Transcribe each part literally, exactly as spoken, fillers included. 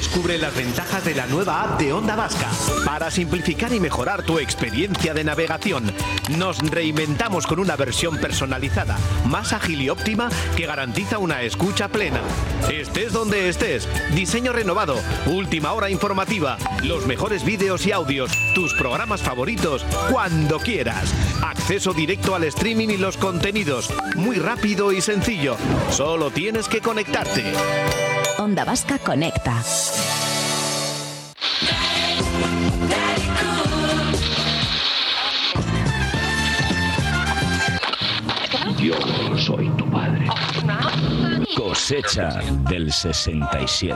Descubre las ventajas de la nueva app de Onda Vasca. Para simplificar y mejorar tu experiencia de navegación, nos reinventamos con una versión personalizada, más ágil y óptima que garantiza una escucha plena. Estés donde estés, diseño renovado, última hora informativa, los mejores vídeos y audios, tus programas favoritos, cuando quieras. Acceso directo al streaming y los contenidos, muy rápido y sencillo. Solo tienes que conectarte. Onda Vasca conecta. Yo soy tu padre. Cosecha del sesenta y siete.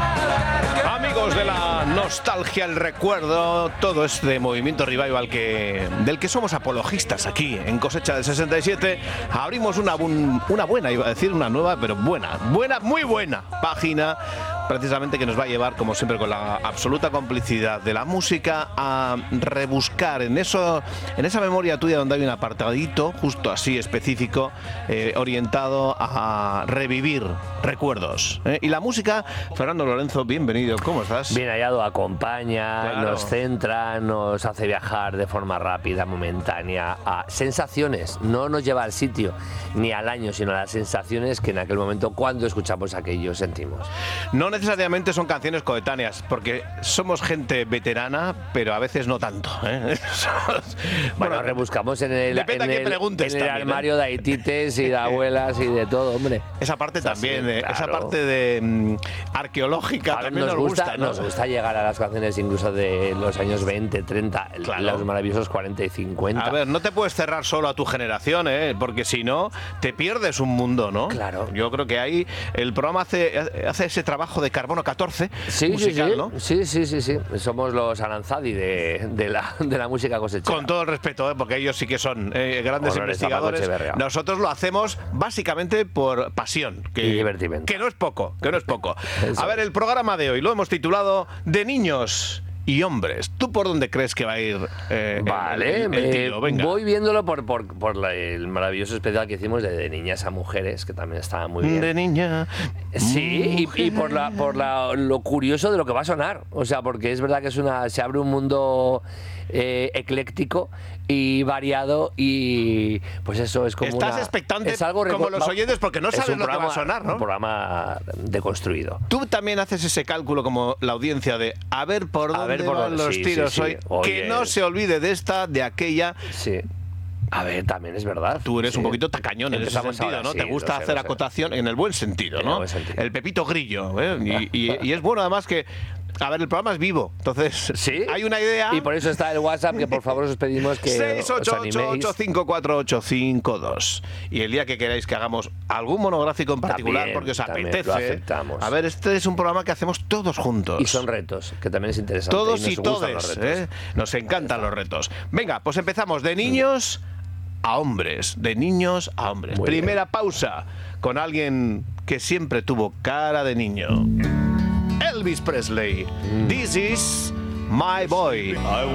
Amigos de la nostalgia, el recuerdo, todo este movimiento revival que, del que somos apologistas aquí en Cosecha del sesenta y siete, abrimos una, una buena, iba a decir una nueva, pero buena, buena, muy buena página, precisamente que nos va a llevar, como siempre, con la absoluta complicidad de la música, a rebuscar en eso, en esa memoria tuya donde hay un apartadito, justo así específico, eh, orientado a revivir recuerdos. ¿eh? Y la música, Fernando Lorenzo, bienvenido, ¿cómo estás? Bien hallado, acompaña, Claro. nos centra, nos hace viajar de forma rápida, momentánea, a sensaciones. No nos lleva al sitio ni al año, sino a las sensaciones que en aquel momento, cuando escuchamos aquello, sentimos. No necesariamente son canciones coetáneas, porque somos gente veterana, pero a veces no tanto. ¿eh? Bueno, rebuscamos en el, depende en a quién el, preguntes en el también, armario ¿eh? de aitites y de abuelas y de todo, hombre. Esa parte Es así, también, eh, claro. esa parte de mm, arqueológica A ver, también nos, nos gusta, gusta, ¿no? nos gusta llegar a las canciones incluso de los años veinte, treinta, Claro. los maravillosos cuarenta y cincuenta. A ver, no te puedes cerrar solo a tu generación, ¿eh? Porque si no, te pierdes un mundo, ¿no? Claro. Yo creo que ahí el programa hace, hace ese trabajo de carbono catorce Sí, musical, sí, sí. ¿no? Sí, sí, sí, sí. Somos los Aranzadi de, de, la, de la música cosechera. Con todo el respeto, ¿eh? Porque ellos sí que son eh, grandes Honores a investigadores. Paco Echeverría. Nosotros lo hacemos básicamente por pasión. Que, Y divertimento. Que no es poco, que no es poco. Eso A ver, el programa de hoy lo hemos titulado De niños y hombres. ¿Tú por dónde crees que va a ir eh, Vale, el, el, el tiro? eh, Venga. voy viéndolo por, por, por la- el maravilloso especial que hicimos de, de niñas a mujeres, que también estaba muy bien. De niña. Sí, y, y por, la, por la, lo curioso de lo que va a sonar. O sea, porque es verdad que es una se abre un mundo eh, ecléctico y variado y pues eso es como Estás una- expectante es algo como reco- los oyentes porque no es sabes un lo que va a programa- sonar, ¿no? Un programa deconstruido. Tú también haces ese cálculo como la audiencia de a ver por A dónde ver por van dónde, los sí, tiros sí, sí. hoy. Oye. Que no se olvide de esta, de aquella. Sí. A ver, también es verdad. Tú eres Sí. un poquito tacañón en ese Empezamos sentido, ahora, ¿no? sí, Te gusta lo sé, hacer lo sé. acotación en el buen sentido, En ¿no? el buen sentido. El pepito grillo, ¿eh? Y, y- y es bueno además que, a ver, el programa es vivo, entonces Sí. hay una idea. Y por eso está el WhatsApp, que por favor os pedimos que seis os ocho ocho, animéis. ocho cinco cuatro ocho cinco dos. Y el día que queráis que hagamos algún monográfico en particular, También, porque os también, apetece. lo aceptamos. A ver, este es un programa que hacemos todos juntos. Y son retos, que también es interesante. Todos nos y gustan todes, los retos. ¿eh? Nos encantan los retos. Venga, pues empezamos de niños a hombres, de niños a hombres. Muy Primera pausa con alguien que siempre tuvo cara de niño. Elvis Presley. This is my boy.